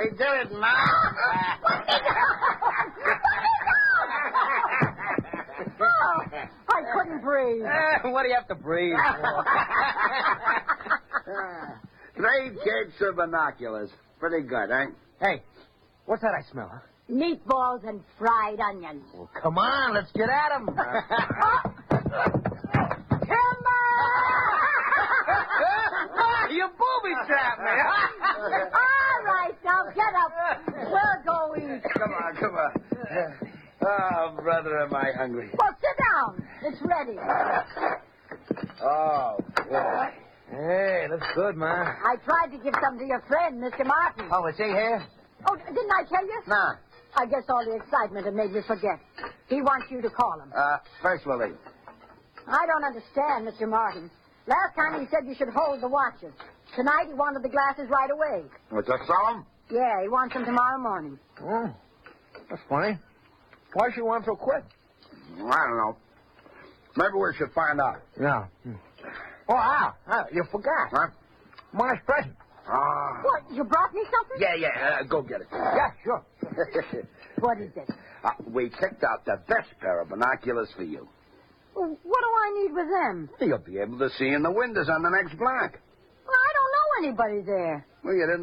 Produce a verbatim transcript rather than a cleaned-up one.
we do it now? Oh, I couldn't breathe. Uh, what do you have to breathe for? Three cakes of binoculars. Pretty good, eh? Hey, what's that I smell, huh? Meatballs and fried onions. Well, come on, let's get at him. You booby-trapped me, huh? All right, now get up. We're going. Come on, come on. Oh, brother, am I hungry. Well, sit down. It's ready. Oh, boy. Hey, that's good, man. I tried to give some to your friend, Mister Martin. Oh, is he here? Oh, didn't I tell you? Nah. I guess all the excitement had made me forget. He wants you to call him. Uh, first we'll eat. I don't understand, Mister Martin. Last time he said you should hold the watches. Tonight he wanted the glasses right away. What's that, solemn? Yeah, he wants them tomorrow morning. Oh, that's funny. Why she want so quick? I don't know. Maybe we should find out. Yeah. Oh, Al, Al, you forgot. Huh? Mark's present. Ah. What, you brought me something? Yeah, yeah, uh, go get it. Yeah, sure. What is it? uh, we picked out the best pair of binoculars for you. Well, what do I need with them? You'll be able to see in the windows on the next block. Well, I don't know anybody there. Well, you didn't